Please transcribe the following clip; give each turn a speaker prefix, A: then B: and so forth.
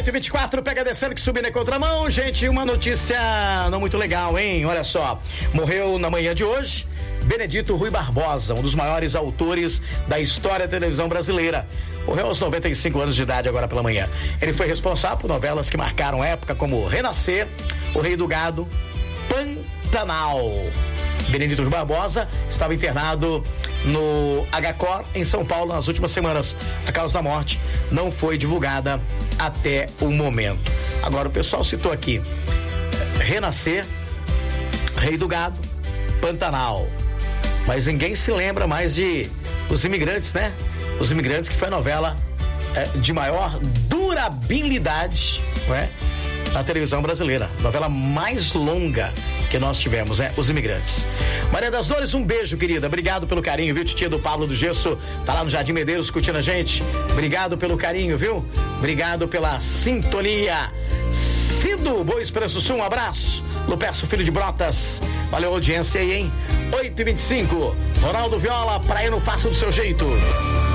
A: 8h24, pega descendo que subir na contramão. Gente, uma notícia não muito legal, hein? Olha só, morreu na manhã de hoje Benedito Rui Barbosa, um dos maiores autores da história da televisão brasileira. Morreu aos 95 anos de idade agora pela manhã. Ele foi responsável por novelas que marcaram época como Renascer, O Rei do Gado, Pantanal. Benedito Rui Barbosa estava internado no HCOR em São Paulo nas últimas semanas. A causa da morte não foi divulgada até o momento. Agora o pessoal citou aqui Renascer, Rei do Gado, Pantanal, mas ninguém se lembra mais de Os Imigrantes, né? Os Imigrantes, que foi a novela de maior durabilidade, não é? Na televisão brasileira, novela mais longa que nós tivemos, né? Os Imigrantes. Maria das Dores, um beijo, querida, obrigado pelo carinho, viu? Titia do Pablo do Gesso, tá lá no Jardim Medeiros curtindo a gente, obrigado pelo carinho, viu? Obrigado pela sintonia. Cido, Boa Esperança do Sul, um abraço. Lupercio Filho de Brotas, valeu a audiência aí, hein? 8h25, Ronaldo Viola, pra ir no Faça do Seu Jeito.